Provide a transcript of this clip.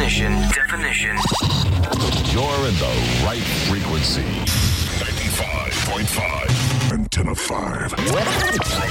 Definition. You're in the right frequency. 95.5. Antenna 5. From